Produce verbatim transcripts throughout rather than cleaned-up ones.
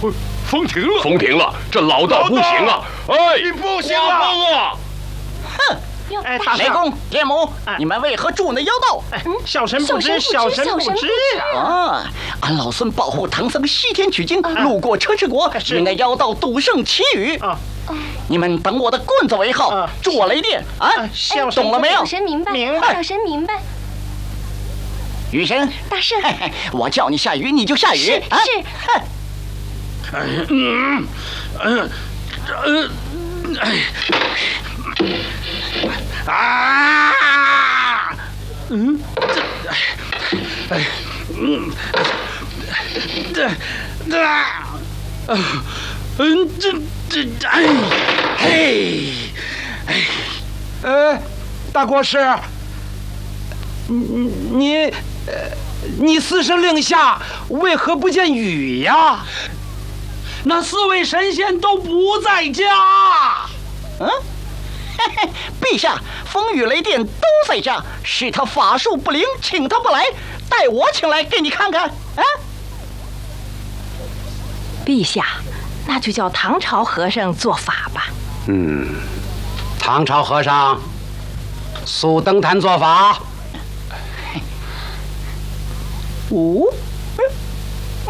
风停了， 风停了，这老道不行啊！哎， 你不行啊！ 风啊！ 哼！ 哎，大雷公、天母，你们为何住那妖道？ 小神不知，小神不知啊！俺老孙保护唐僧西天取经，路过车迟国，与那妖道赌胜祈雨。你们等我的棍子为号，助我雷电啊！懂了没有？ 小神明白， 明白。 小神明白。 雨神， 大圣， 我叫你下雨你就下雨。 是是。 嗯嗯嗯哎啊嗯这哎嗯这这啊嗯这这哎嘿哎呃大国师，你你呃你四声令下为何不见雨呀？那四位神仙都不在家。 嗯，嘿嘿，陛下，风雨雷电都在家，是他法术不灵，请他不来，带我请来给你看看。啊， 陛下，那就叫唐朝和尚做法吧。 嗯，唐朝和尚速登坛做法。 五，哦。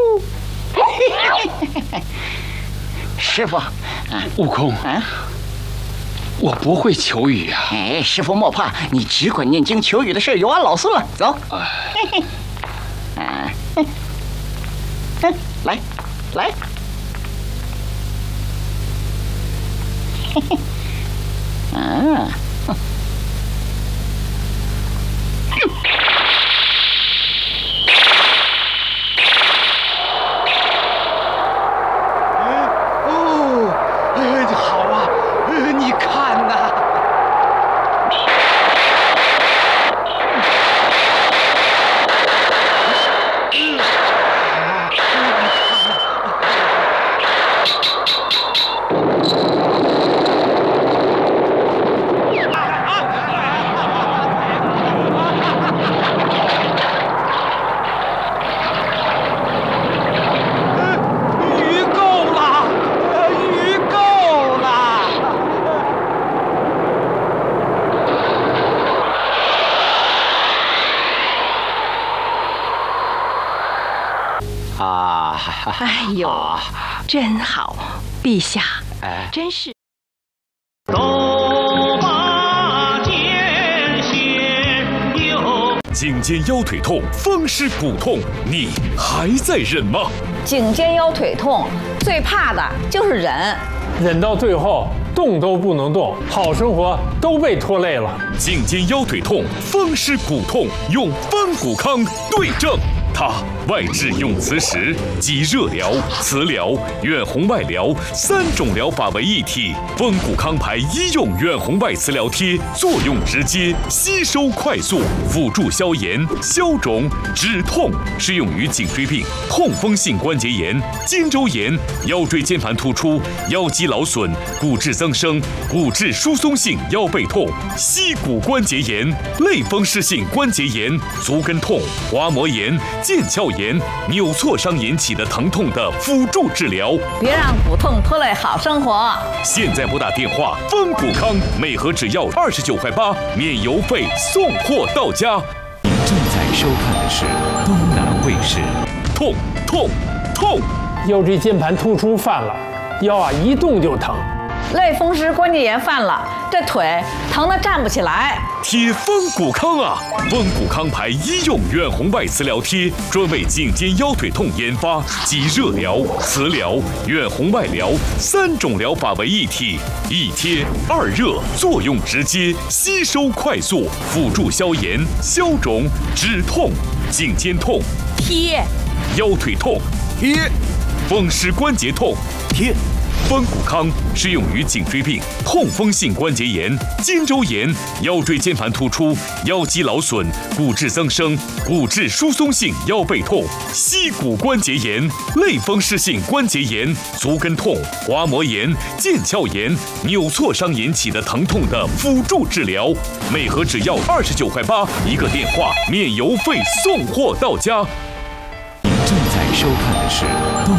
师傅， 悟空，啊，我不会求雨啊。 哎，师傅莫怕，你只管念经求雨的事由俺老孙了。走。哎，嗯，来，来。啊。 啊， 哎呦，啊、真好，陛下， 哎， 真是。 都把剑仙有。 颈肩腰腿痛，风湿骨痛，你还在忍吗？ 颈肩腰腿痛，最怕的就是忍， 忍到最后动都不能动，好生活都被拖累了。 颈肩腰腿痛，风湿骨痛，用风骨康对症。它外治用磁石，集热疗、磁疗、远红外疗三种疗法为一体。风骨康牌医用远红外磁疗贴，作用直接，吸收快速，辅助消炎、消肿、止痛，适用于颈椎病、痛风性关节炎、肩周炎、腰椎间盘突出、腰肌劳损、骨质增生、骨质疏松性腰背痛、膝骨关节炎、类风湿性关节炎、足跟痛、滑膜炎、腱鞘炎、扭挫伤引起的疼痛的辅助治疗。 别让骨痛拖累好生活。 现在拨打电话，风骨康每盒只要二十九块八，免邮费送货到家。 您正在收看的是东南卫视。 痛痛痛！ 腰椎间盘突出犯了，腰啊一动就疼。 类风湿关节炎犯了，这腿疼得站不起来。 贴风骨康啊！风骨康牌医用远红外磁疗贴，专为颈肩腰腿痛研发，集热疗、磁疗、远红外疗三种疗法为一体，一贴二热，作用直接，吸收快速，辅助消炎、消肿、止痛。颈肩痛贴， 腰腿痛贴，风湿关节痛贴。风骨康适用于颈椎病、痛风性关节炎、肩周炎、腰椎间盘突出、腰肌劳损、骨质增生、骨质疏松性腰背痛、膝骨关节炎、类风湿性关节炎、足跟痛、滑膜炎、腱鞘炎、扭挫伤引起的疼痛的辅助治疗。每盒只要二十九块八，一个电话免邮费送货到家。 您正在收看的是东